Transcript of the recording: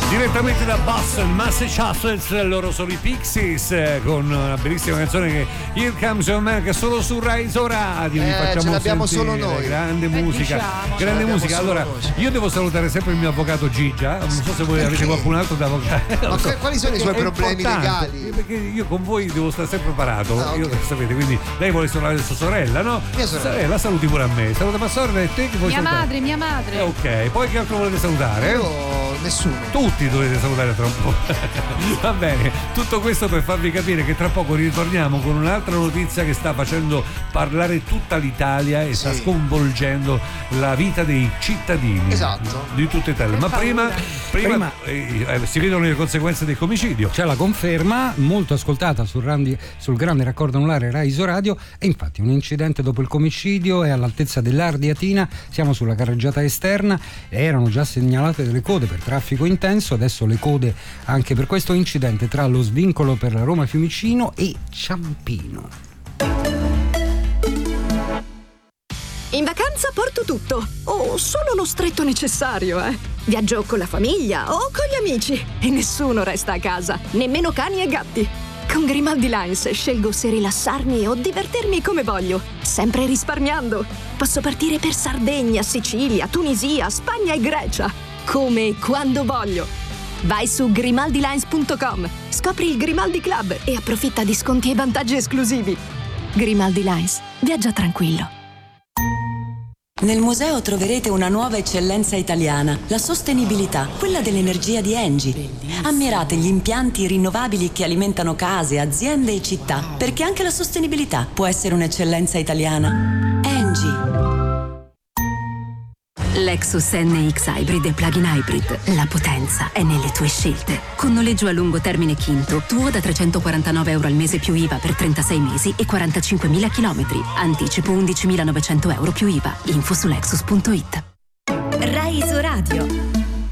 Direttamente da Boston, Massachusetts, loro sono i Pixies con una bellissima canzone che Here Comes Your Man, che solo su Rai Radio vi facciamo ce l'abbiamo sentire. Solo noi. Grande musica, diciamo, grande musica. Allora, io devo salutare sempre il mio avvocato Gigia, non so se voi avete qualcun altro da avvocato. Ma quali sono i suoi problemi legali? Perché io con voi devo stare sempre preparato, okay. Io sapete, quindi lei vuole salutare sua sorella, no? Mia sorella. La saluti pure a me. Saluta ma sorella e te che vuoi salutare? Mia madre. Ok, poi che altro volete salutare? Io nessuno. Tutti dovete salutare tra un po'. Va bene, tutto questo per farvi capire che tra poco ritorniamo con un'altra notizia che sta facendo parlare tutta l'Italia e sta sconvolgendo la vita dei cittadini. Esatto. Di tutta Italia. Ma prima si vedono le conseguenze del comicidio. C'è la conferma molto ascoltata sul grande raccordo anulare Rai Radio, e infatti un incidente dopo il comicidio è all'altezza dell'Ardiatina, siamo sulla carreggiata esterna, erano già segnalate delle code per traffico intenso, adesso le code anche per questo incidente tra lo svincolo per la Roma Fiumicino e Ciampino. In vacanza porto tutto, o solo lo stretto necessario, Viaggio con la famiglia o con gli amici e nessuno resta a casa, nemmeno cani e gatti. Con Grimaldi Lines scelgo se rilassarmi o divertirmi come voglio, sempre risparmiando. Posso partire per Sardegna, Sicilia, Tunisia, Spagna e Grecia, come e quando voglio. Vai su grimaldilines.com, scopri il Grimaldi Club e approfitta di sconti e vantaggi esclusivi. Grimaldi Lines, viaggia tranquillo. Nel museo troverete una nuova eccellenza italiana, la sostenibilità, quella dell'energia di Engie. Ammirate gli impianti rinnovabili che alimentano case, aziende e città, perché anche la sostenibilità può essere un'eccellenza italiana. Engie. Lexus NX Hybrid e Plug-in Hybrid. La potenza è nelle tue scelte. Con noleggio a lungo termine Quinto, tuo da €349 al mese più IVA per 36 mesi e 45.000 chilometri. Anticipo €11.900 più IVA. Info su Lexus.it.